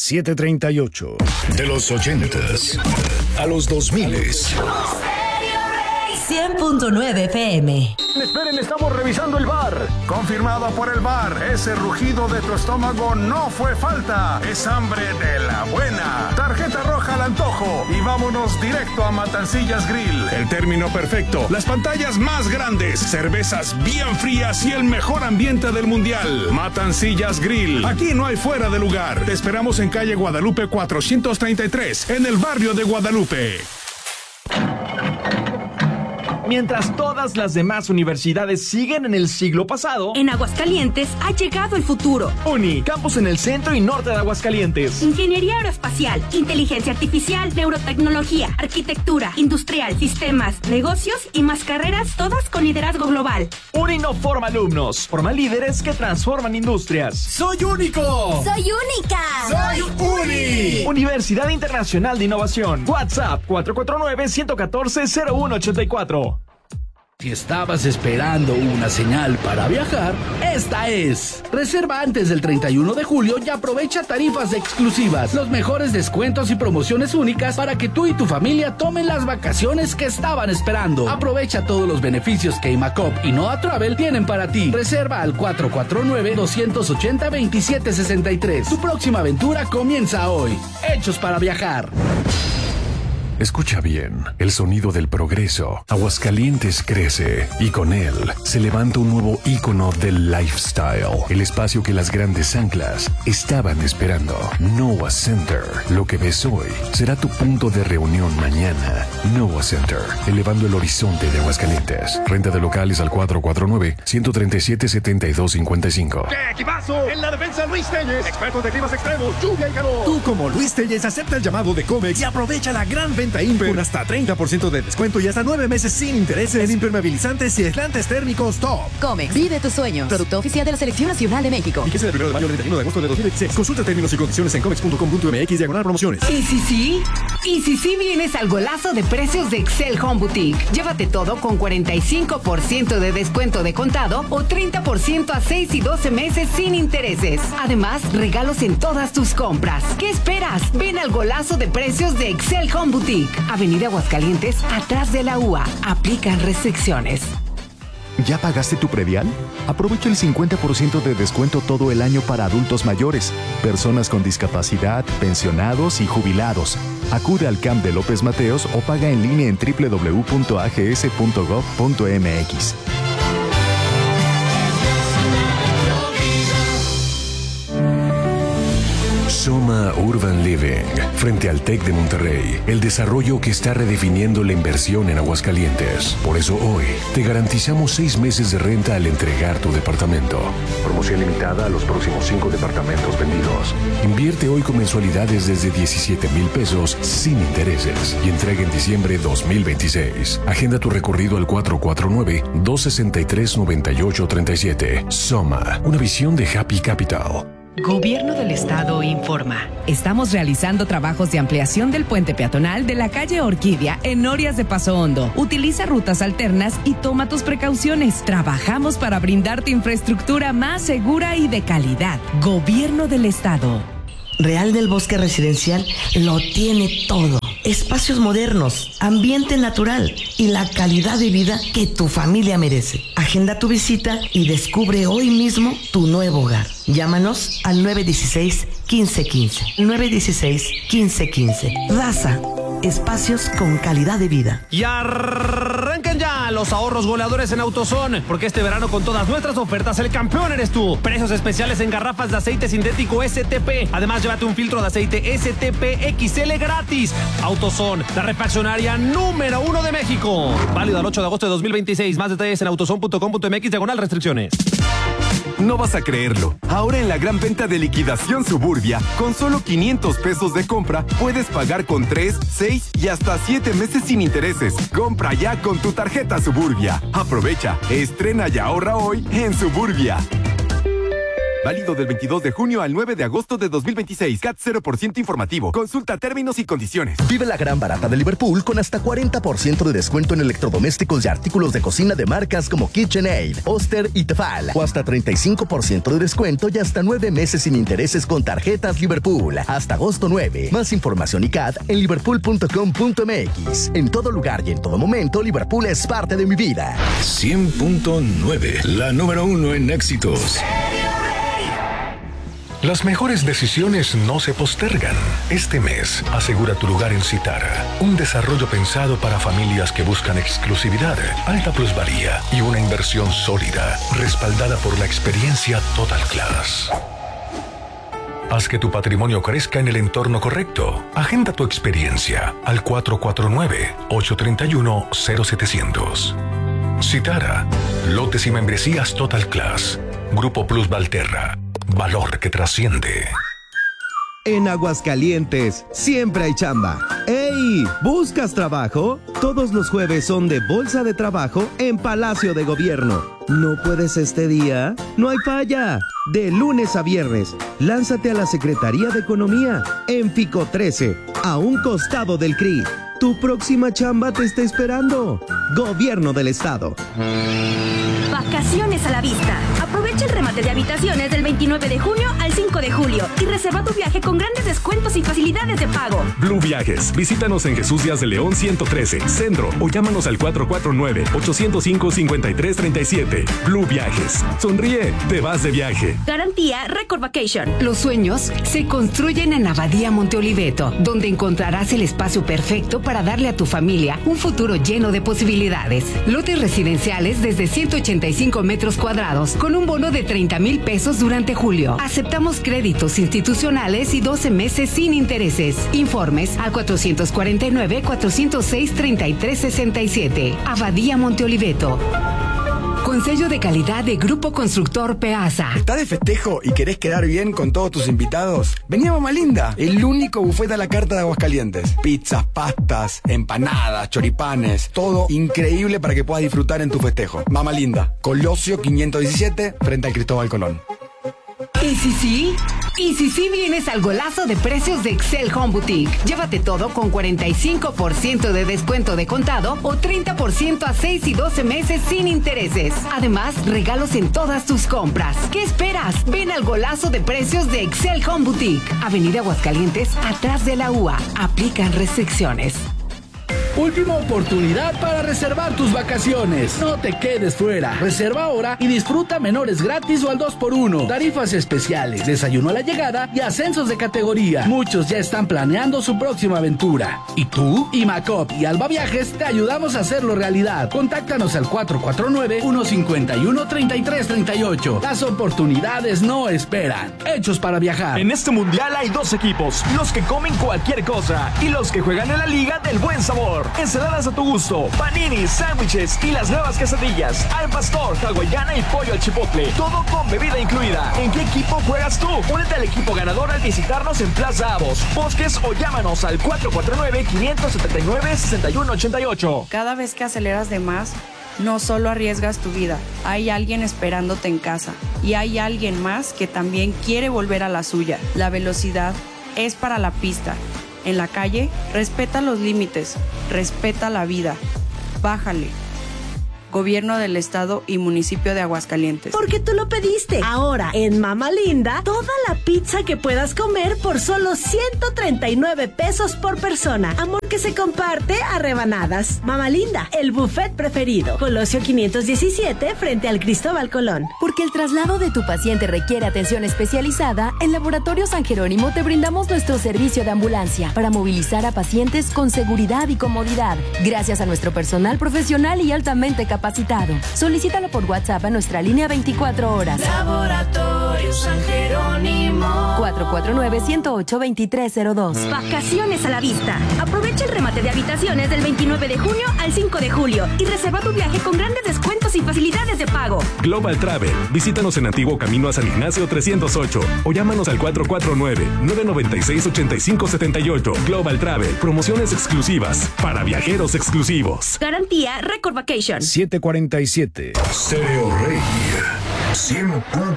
738. De los 80s a los 2000s. 100.9 FM. Esperen, estamos revisando el bar. Confirmado por el bar, ese rugido de tu estómago no fue falta. Es hambre de la buena. Tarjeta roja al antojo y vámonos directo a Matancillas Grill. El término perfecto, las pantallas más grandes, cervezas bien frías y el mejor ambiente del mundial. Matancillas Grill. Aquí no hay fuera de lugar. Te esperamos en calle Guadalupe 433, en el barrio de Guadalupe. Mientras todas las demás universidades siguen en el siglo pasado, en Aguascalientes ha llegado el futuro. UNI, campus en el centro y norte de Aguascalientes. Ingeniería aeroespacial, inteligencia artificial, neurotecnología, arquitectura, industrial, sistemas, negocios y más carreras, todas con liderazgo global. UNI no forma alumnos, forma líderes que transforman industrias. ¡Soy único! ¡Soy única! ¡Soy UNI! Universidad Internacional de Innovación. WhatsApp 449-114-0184. Si estabas esperando una señal para viajar, esta es. Reserva antes del 31 de julio y aprovecha tarifas exclusivas, los mejores descuentos y promociones únicas para que tú y tu familia tomen las vacaciones que estaban esperando. Aprovecha todos los beneficios que Imacop y Noa Travel tienen para ti. Reserva al 449-280-2763. Tu próxima aventura comienza hoy. Hechos para viajar. Escucha bien, el sonido del progreso. Aguascalientes crece y con él se levanta un nuevo ícono del lifestyle. El espacio que las grandes anclas estaban esperando. Noah Center. Lo que ves hoy será tu punto de reunión mañana. Noah Center, elevando el horizonte de Aguascalientes. Renta de locales al 449-137-7255. ¡Qué equipazo! En la defensa Luis Telles, experto de climas extremos, lluvia y calor. Tú como Luis Telles acepta el llamado de Comex y aprovecha la gran venta Imper con hasta 30% de descuento y hasta 9 meses sin intereses en impermeabilizantes y aislantes térmicos top. Comex, vive tus sueños. Producto oficial de la Selección Nacional de México. Fíjese del 1 de mayo al 31 de agosto de 2016. Consulta términos y condiciones en comex.com.mx/promociones. ¿Y si sí vienes al golazo de precios de Excel Home Boutique? Llévate todo con 45% de descuento de contado o 30% a 6 y 12 meses sin intereses. Además, regalos en todas tus compras. ¿Qué esperas? Ven al golazo de precios de Excel Home Boutique. Avenida Aguascalientes, atrás de la UA. Aplican restricciones. ¿Ya pagaste tu predial? Aprovecha el 50% de descuento todo el año para adultos mayores, personas con discapacidad, pensionados y jubilados. Acude al CAMP de López Mateos o paga en línea en www.ags.gov.mx. Soma Urban Living, frente al TEC de Monterrey, el desarrollo que está redefiniendo la inversión en Aguascalientes. Por eso hoy te garantizamos 6 meses de renta al entregar tu departamento. Promoción limitada a los próximos 5 departamentos vendidos. Invierte hoy con mensualidades desde 17,000 pesos sin intereses y entrega en diciembre 2026. Agenda tu recorrido al 449-263-9837. Soma, una visión de Happy Capital. Gobierno del Estado informa. Estamos realizando trabajos de ampliación del puente peatonal de la calle Orquídea en Norias de Paso Hondo. Utiliza rutas alternas y toma tus precauciones. Trabajamos para brindarte infraestructura más segura y de calidad. Gobierno del Estado. Real del Bosque Residencial lo tiene todo. Espacios modernos, ambiente natural y la calidad de vida que tu familia merece. Agenda tu visita y descubre hoy mismo tu nuevo hogar. Llámanos al 916-1515. 916-1515. Raza, espacios con calidad de vida. Y arrancan ya los ahorros goleadores en AutoZone, porque este verano con todas nuestras ofertas el campeón eres tú. Precios especiales en garrafas de aceite sintético STP. Además, llévate un filtro de aceite STP XL gratis. AutoZone, la refaccionaria número 1 de México. Válido al 8 de agosto de 2026. Más detalles en autozone.com.mx/restricciones. No vas a creerlo. Ahora en la gran venta de liquidación Suburbia, con solo 500 pesos de compra, puedes pagar con 3, 6 y hasta 7 meses sin intereses. Compra ya con tu tarjeta Suburbia. Aprovecha, estrena y ahorra hoy en Suburbia. Válido del 22 de junio al 9 de agosto de 2026. CAT 0% informativo. Consulta términos y condiciones. Vive la gran barata de Liverpool con hasta 40% de descuento en electrodomésticos y artículos de cocina de marcas como KitchenAid, Oster y Tefal. O hasta 35% de descuento y hasta 9 meses sin intereses con tarjetas Liverpool. Hasta agosto 9. Más información y CAT en liverpool.com.mx. En todo lugar y en todo momento, Liverpool es parte de mi vida. 100.9, la número 1 en éxitos. Las mejores decisiones no se postergan. Este mes, asegura tu lugar en Citara, un desarrollo pensado para familias que buscan exclusividad, alta plusvalía y una inversión sólida, respaldada por la experiencia Total Class. Haz que tu patrimonio crezca en el entorno correcto. Agenda tu experiencia al 449-831-0700. Citara, lotes y membresías Total Class. Grupo Plus Valterra. Valor que trasciende. En Aguascalientes siempre hay chamba. ¡Ey! ¿Buscas trabajo? Todos los jueves son de Bolsa de Trabajo en Palacio de Gobierno. ¿No puedes este día? ¡No hay falla! De lunes a viernes, lánzate a la Secretaría de Economía en Fico 13, a un costado del CRI. Tu próxima chamba te está esperando. Gobierno del Estado. Vacaciones a la vista. Aprovecha el remate de habitaciones del 29 de junio al 5 de julio y reserva tu viaje con grandes descuentos y facilidades de pago. Blue Viajes. Visítanos en Jesús Díaz de León 113, Centro, o llámanos al 449-805-5337. Blue Viajes. Sonríe, te vas de viaje. Garantía Record Vacation. Los sueños se construyen en Abadía Monte Oliveto, donde encontrarás el espacio perfecto para darle a tu familia un futuro lleno de posibilidades. Lotes residenciales desde 185 metros cuadrados con un bono de 30,000 pesos durante julio. Aceptamos créditos institucionales y 12 meses sin intereses. Informes al 449-406-3367. Abadía Monte Oliveto. Con sello de calidad de Grupo Constructor Peasa. ¿Estás de festejo y querés quedar bien con todos tus invitados? Vení a Mama Linda, el único buffet a la carta de Aguascalientes. Pizzas, pastas, empanadas, choripanes, todo increíble para que puedas disfrutar en tu festejo. Mama Linda, Colosio 517, frente al Cristóbal Colón. ¿Y si sí? ¿Y si sí vienes al golazo de precios de Excel Home Boutique? Llévate todo con 45% de descuento de contado o 30% a 6 y 12 meses sin intereses. Además, regalos en todas tus compras. ¿Qué esperas? Ven al golazo de precios de Excel Home Boutique. Avenida Aguascalientes, atrás de la UA. Aplican restricciones. Última oportunidad para reservar tus vacaciones. No te quedes fuera. Reserva ahora y disfruta menores gratis o al 2x1. Tarifas especiales, desayuno a la llegada y ascensos de categoría. Muchos ya están planeando su próxima aventura. ¿Y tú? Imacop y Alba Viajes te ayudamos a hacerlo realidad. Contáctanos al 449-151-3338. Las oportunidades no esperan. Hechos para viajar. En este mundial hay dos equipos: los que comen cualquier cosa y los que juegan en la Liga del Buen Sabor. Ensaladas a tu gusto, paninis, sándwiches y las nuevas quesadillas al pastor, hawaiana y pollo al chipotle. Todo con bebida incluida. ¿En qué equipo juegas tú? Únete al equipo ganador al visitarnos en Plaza Avos, Bosques o llámanos al 449-579-6188. Cada vez que aceleras de más, no solo arriesgas tu vida, hay alguien esperándote en casa y hay alguien más que también quiere volver a la suya. La velocidad es para la pista. En la calle, respeta los límites, respeta la vida. Bájale. Gobierno del Estado y Municipio de Aguascalientes. Porque tú lo pediste. Ahora, en Mama Linda, toda la pizza que puedas comer por solo 139 pesos por persona. Amor que se comparte a rebanadas. Mama Linda, el buffet preferido. Colosio 517, frente al Cristóbal Colón. Porque el traslado de tu paciente requiere atención especializada, en Laboratorio San Jerónimo te brindamos nuestro servicio de ambulancia para movilizar a pacientes con seguridad y comodidad. Gracias a nuestro personal profesional y altamente capacitado. Solicítalo por WhatsApp a nuestra línea 24 horas. Laboratorio San Jerónimo. 449-108-2302. Vacaciones a la vista. Aprovecha el remate de habitaciones del 29 de junio al 5 de julio y reserva tu viaje con grandes descuentos y facilidades de pago. Global Travel. Visítanos en Antiguo Camino a San Ignacio 308 o llámanos al 449-996-8578. Global Travel. Promociones exclusivas para viajeros exclusivos. Garantía Record Vacation. 747. Stereo Rey. 100.